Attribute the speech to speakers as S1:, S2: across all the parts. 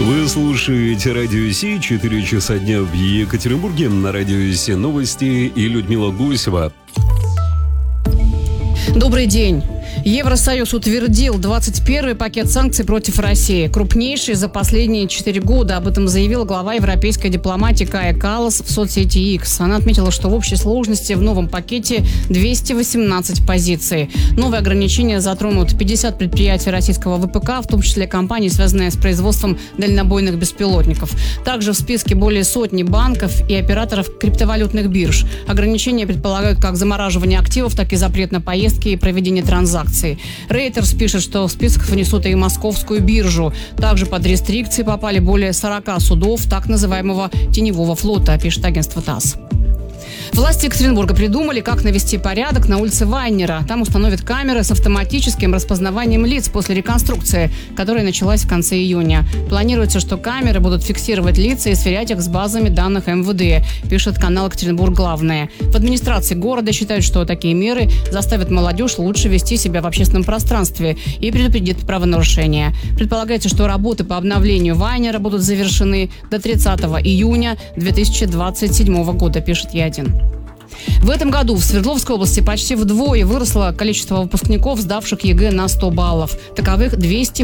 S1: Вы слушаете Радио Си, 4 часа дня в Екатеринбурге. На Радио Си новости и Людмила Гусева.
S2: Добрый день. Евросоюз утвердил 21-й пакет санкций против России. Крупнейший за последние 4 года. Об этом заявила глава европейской дипломатии Кая Каллас в соцсети X. Она отметила, что в общей сложности в новом пакете 218 позиций. Новые ограничения затронут 50 предприятий российского ВПК, в том числе компании, связанные с производством дальнобойных беспилотников. Также в списке более сотни банков и операторов криптовалютных бирж. Ограничения предполагают как замораживание активов, так и запрет на поездки и проведение транзакций. Рейтерс пишет, что в список внесут и московскую биржу. Также под рестрикции попали более 40 судов так называемого теневого флота, пишет агентство ТАСС. Власти Екатеринбурга придумали, как навести порядок на улице Вайнера. Там установят камеры с автоматическим распознаванием лиц после реконструкции, которая началась в конце июня. Планируется, что камеры будут фиксировать лица и сверять их с базами данных МВД, пишет канал «Екатеринбург Главное». В администрации города считают, что такие меры заставят молодежь лучше вести себя в общественном пространстве и предупредят правонарушения. Предполагается, что работы по обновлению Вайнера будут завершены до 30 июня 2027 года, пишет Е1. В этом году в Свердловской области почти вдвое выросло количество выпускников, сдавших ЕГЭ на 100 баллов. Таковых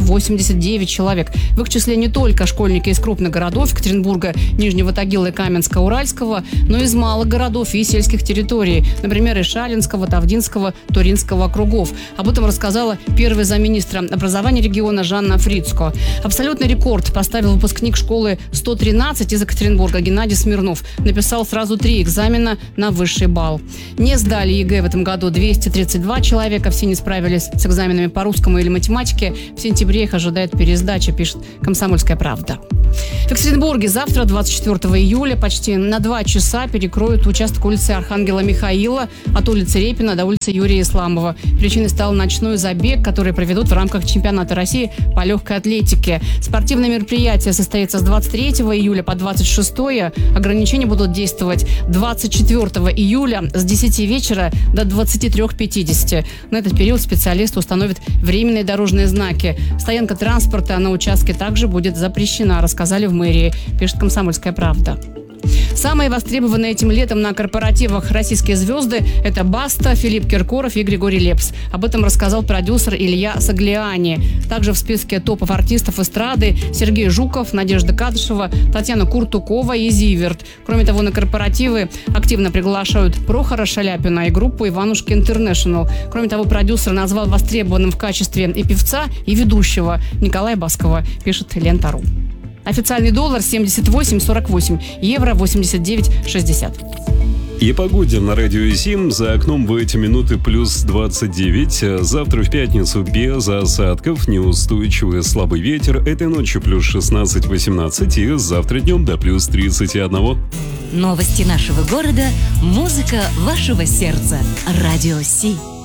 S2: 289 человек. В их числе не только школьники из крупных городов Екатеринбурга, Нижнего Тагила и Каменска-Уральского, но и из малых городов и сельских территорий, например, из Шалинского, Тавдинского, Туринского округов. Об этом рассказала первый замминистра образования региона Жанна Фрицко. Абсолютный рекорд поставил выпускник школы 113 из Екатеринбурга Геннадий Смирнов. Написал сразу 3 экзамена на высший балл. Не сдали ЕГЭ в этом году 232 человека. Все не справились с экзаменами по русскому или математике. В сентябре их ожидает пересдача, пишет «Комсомольская правда». В Екатеринбурге завтра, 24 июля, почти на 2 часа перекроют участок улицы Архангела Михаила от улицы Репина до улицы Юрия Исламова. Причиной стал ночной забег, который проведут в рамках чемпионата России по легкой атлетике. Спортивное мероприятие состоится с 23 июля по 26. Ограничения будут действовать 24 июля с 10 вечера до 23:50. На этот период специалисты установят временные дорожные знаки. Стоянка транспорта на участке также будет запрещена, рассказали в мэрии, пишет «Комсомольская правда». Самые востребованные этим летом на корпоративах российские звезды – это Баста, Филипп Киркоров и Григорий Лепс. Об этом рассказал продюсер Илья Саглиани. Также в списке топов артистов эстрады Сергей Жуков, Надежда Кадышева, Татьяна Куртукова и Зиверт. Кроме того, на корпоративы активно приглашают Прохора Шаляпина и группу Иванушки Интернешнл. Кроме того, продюсер назвал востребованным в качестве и певца, и ведущего Николая Баскова, пишет Лента.ру. Официальный доллар 78,48, евро 89,60.
S1: И погода на Радио Сим. За окном в эти минуты плюс 29. Завтра в пятницу без осадков, неустойчивый слабый ветер. Этой ночью плюс 16-18 и завтра днем до плюс 31.
S3: Новости нашего города, музыка вашего сердца. Радио Си.